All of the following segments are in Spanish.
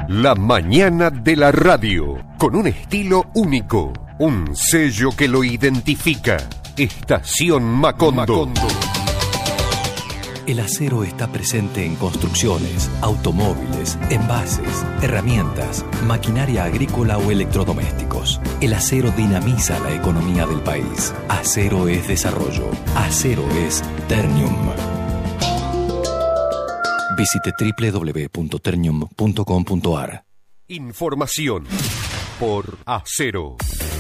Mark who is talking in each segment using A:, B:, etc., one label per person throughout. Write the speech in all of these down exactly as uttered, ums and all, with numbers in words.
A: La mañana de la radio, con un estilo único, un sello que lo identifica. Estación Macondo. Macondo.
B: El acero está presente en construcciones, automóviles, envases, herramientas, maquinaria agrícola o electrodomésticos. El acero dinamiza la economía del país. Acero es desarrollo. Acero es Ternium. Visite doble u doble u doble u punto ternium punto com punto a r.
A: Información por Acero.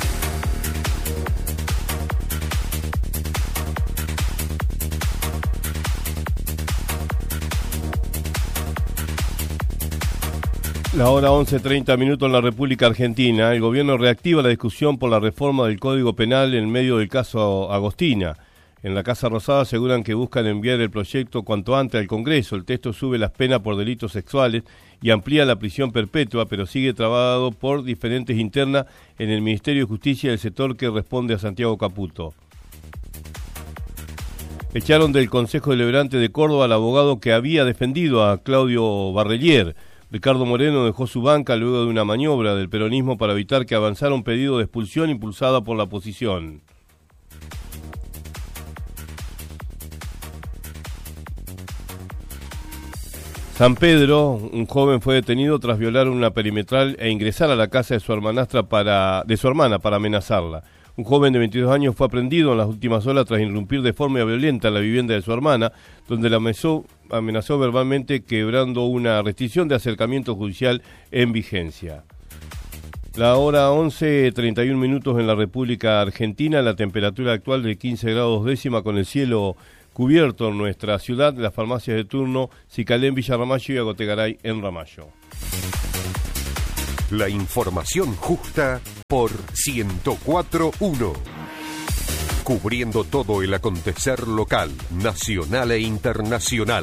C: La hora once treinta minutos en la República Argentina. El gobierno reactiva la discusión por la reforma del Código Penal en medio del caso Agostina. En la Casa Rosada aseguran que buscan enviar el proyecto cuanto antes al Congreso. El texto sube las penas por delitos sexuales y amplía la prisión perpetua, pero sigue trabado por diferentes internas en el Ministerio de Justicia y el sector que responde a Santiago Caputo. Echaron del Consejo Deliberante de Córdoba al abogado que había defendido a Claudio Barrelier. Ricardo Moreno dejó su banca luego de una maniobra del peronismo para evitar que avanzara un pedido de expulsión impulsada por la oposición. San Pedro, un joven fue detenido tras violar una perimetral e ingresar a la casa de su hermanastra para, de su hermana para amenazarla. Un joven de veintidós años fue aprendido en las últimas horas tras irrumpir de forma violenta en la vivienda de su hermana, donde la amenazó, amenazó verbalmente, quebrando una restricción de acercamiento judicial en vigencia. La hora once treinta y un minutos en la República Argentina, la temperatura actual de quince grados décima con el cielo cubierto en nuestra ciudad, las farmacias de turno Cicalé en Villa Ramallo y Agotegaray en Ramallo.
A: La información justa por ciento cuatro punto uno. Cubriendo todo el acontecer local, nacional e internacional.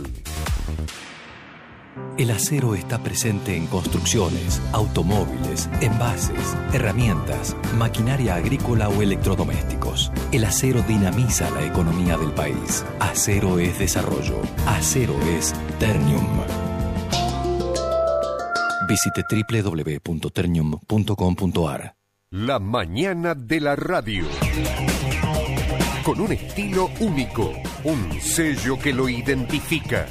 B: El acero está presente en construcciones, automóviles, envases, herramientas, maquinaria agrícola o electrodomésticos. El acero dinamiza la economía del país. Acero es desarrollo. Acero es Ternium. Visite doble u doble u doble u punto ternium punto com punto a r.
A: La mañana de la radio. Con un estilo único, un sello que lo identifica.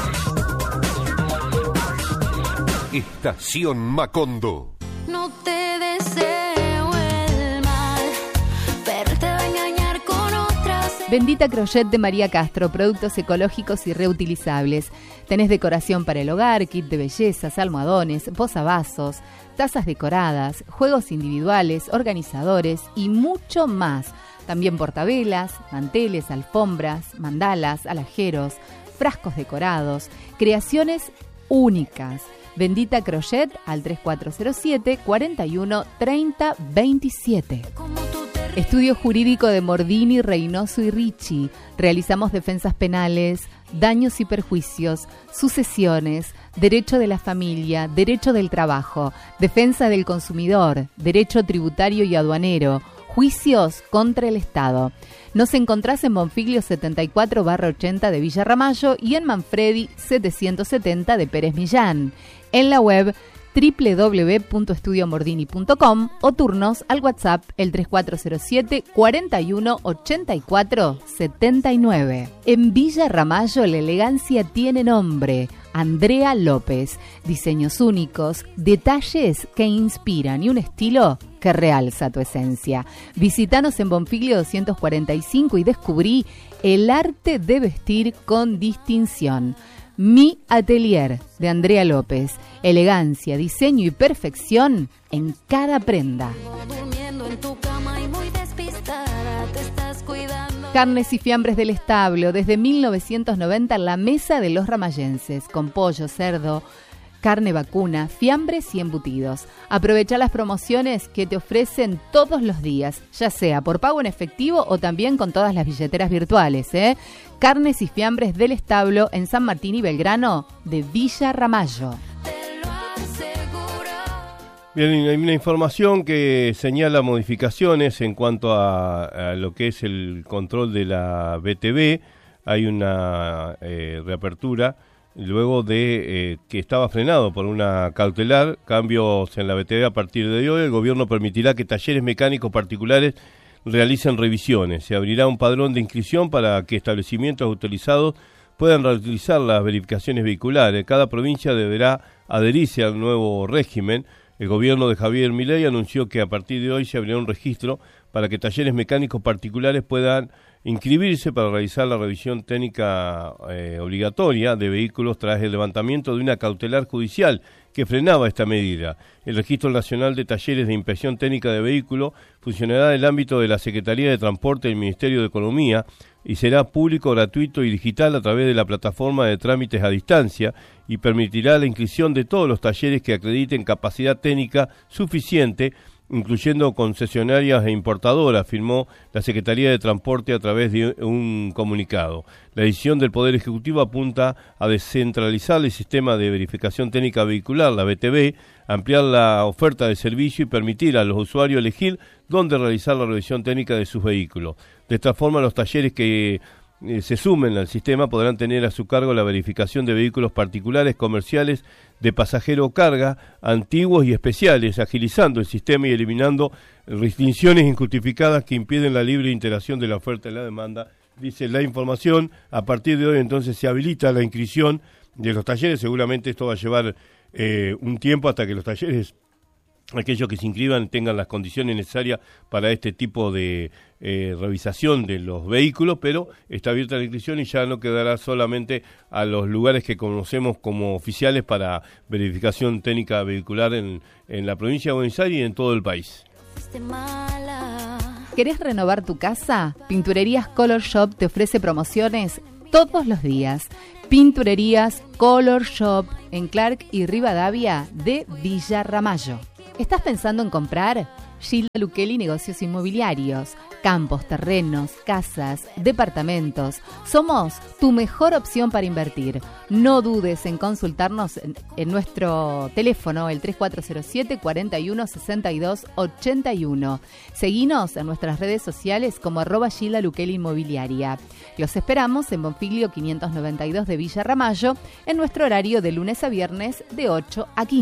A: Estación Macondo.
D: No te deseo el mal, pero te va a engañar con otras.
E: Bendita Crochet de María Castro, productos ecológicos y reutilizables. Tenés decoración para el hogar, kit de bellezas, almohadones, posavasos, tazas decoradas, juegos individuales, organizadores y mucho más. También portavelas, manteles, alfombras, mandalas, alajeros, frascos decorados, creaciones únicas. Bendita Crochet al tres cuatro cero siete, cuatro uno, tres cero dos siete. Estudio Jurídico de Mordini, Reynoso y Ricci. Realizamos defensas penales, daños y perjuicios, sucesiones, derecho de la familia, derecho del trabajo, defensa del consumidor, derecho tributario y aduanero, juicios contra el Estado. Nos encontrás en Bonfiglio setenta y cuatro barra ochenta de Villa Ramallo y en Manfredi setecientos setenta de Pérez Millán. En la web doble u doble u doble u punto estudio mordini punto com o turnos al WhatsApp el tres cuatro cero siete, cuatro uno, ocho cuatro, siete nueve. En Villa Ramallo la elegancia tiene nombre. Andrea López. Diseños únicos, detalles que inspiran y un estilo que realza tu esencia. Visítanos en Bonfiglio doscientos cuarenta y cinco y descubrí el arte de vestir con distinción. Mi Atelier de Andrea López. Elegancia, diseño y perfección en cada prenda. Carnes y fiambres del establo. Desde mil novecientos noventa en la mesa de los ramallenses. Con pollo, cerdo, carne vacuna, fiambres y embutidos. Aprovecha las promociones que te ofrecen todos los días, ya sea por pago en efectivo o también con todas las billeteras virtuales, ¿eh? Carnes y fiambres del establo en San Martín y Belgrano de Villa Ramallo.
C: Bien, hay una información que señala modificaciones en cuanto a, a lo que es el control de la B T V. Hay una eh, reapertura luego de eh, que estaba frenado por una cautelar. Cambios en la B T V a partir de hoy. El gobierno permitirá que talleres mecánicos particulares realicen revisiones. Se abrirá un padrón de inscripción para que establecimientos autorizados puedan realizar las verificaciones vehiculares. Cada provincia deberá adherirse al nuevo régimen. El gobierno de Javier Milei anunció que a partir de hoy se abrirá un registro para que talleres mecánicos particulares puedan inscribirse para realizar la revisión técnica eh, obligatoria de vehículos tras el levantamiento de una cautelar judicial que frenaba esta medida. El Registro Nacional de Talleres de Inspección Técnica de Vehículos funcionará en el ámbito de la Secretaría de Transporte del Ministerio de Economía y será público, gratuito y digital a través de la plataforma de trámites a distancia y permitirá la inscripción de todos los talleres que acrediten capacidad técnica suficiente, incluyendo concesionarias e importadoras, afirmó la Secretaría de Transporte a través de un comunicado. La decisión del Poder Ejecutivo apunta a descentralizar el sistema de verificación técnica vehicular, la B T V, ampliar la oferta de servicio y permitir a los usuarios elegir dónde realizar la revisión técnica de sus vehículos. De esta forma, los talleres que eh, se sumen al sistema podrán tener a su cargo la verificación de vehículos particulares, comerciales, de pasajero o carga, antiguos y especiales, agilizando el sistema y eliminando restricciones injustificadas que impiden la libre interacción de la oferta y la demanda. Dice la información. A partir de hoy entonces se habilita la inscripción de los talleres. Seguramente esto va a llevar eh, un tiempo hasta que los talleres, aquellos que se inscriban, tengan las condiciones necesarias para este tipo de eh, revisación de los vehículos, pero está abierta la inscripción y ya no quedará solamente a los lugares que conocemos como oficiales para verificación técnica vehicular en, en la provincia de Buenos Aires y en todo el país.
E: ¿Querés renovar tu casa? Pinturerías Color Shop te ofrece promociones todos los días. Pinturerías Color Shop en Clark y Rivadavia de Villa Ramallo. ¿Estás pensando en comprar? Gilda Luquelli Negocios Inmobiliarios, campos, terrenos, casas, departamentos. Somos tu mejor opción para invertir. No dudes en consultarnos en, en nuestro teléfono, el tres cuatro cero siete, cuarenta y uno, sesenta y dos, ochenta y uno. Seguinos en nuestras redes sociales como arroba Gilda Luquelli Inmobiliaria. Los esperamos en Bonfiglio quinientos noventa y dos de Villa Ramallo en nuestro horario de lunes a viernes de ocho a quince.